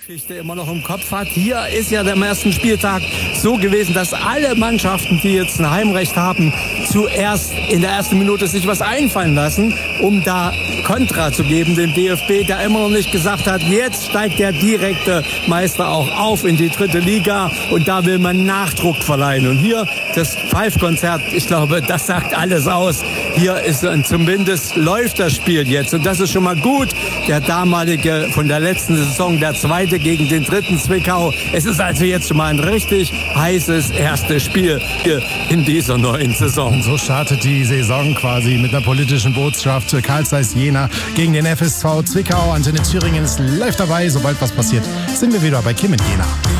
Geschichte immer noch im Kopf hat. Hier ist ja am ersten Spieltag so gewesen, dass alle Mannschaften, die jetzt ein Heimrecht haben, zuerst in der ersten Minute sich was einfallen lassen, um da Kontra zu geben dem DFB, der immer noch nicht gesagt hat, jetzt steigt der direkte Meister auch auf in die 3. Liga und da will man Nachdruck verleihen. Und hier das Pfeifkonzert, ich glaube, das sagt alles aus. Hier ist zumindest läuft das Spiel jetzt und das ist schon mal gut. Der damalige von der letzten Saison, der zweite gegen den 3. Zwickau. Es ist also jetzt schon mal ein richtig heißes erstes Spiel hier in dieser neuen Saison. Und so startet die Saison quasi mit einer politischen Botschaft. Carl Zeiss Jena gegen den FSV Zwickau. Antenne Thüringen ist live dabei. Sobald was passiert, sind wir wieder bei Kim in Jena.